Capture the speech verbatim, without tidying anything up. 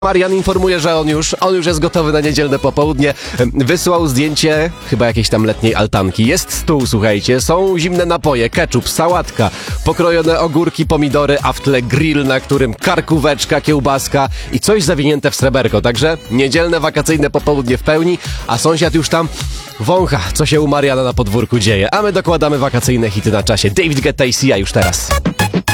Marian informuje, że on już, on już jest gotowy na niedzielne popołudnie. Wysłał zdjęcie chyba jakiejś tam letniej altanki. Jest stół, słuchajcie, są zimne napoje, ketchup, sałatka, pokrojone ogórki, pomidory, a w tle grill, na którym karkóweczka, kiełbaska i coś zawinięte w sreberko. Także niedzielne, wakacyjne popołudnie w pełni, a sąsiad już tam wącha, co się u Mariana na podwórku dzieje. A my dokładamy wakacyjne hity na czasie. David Guetta i Sia już teraz.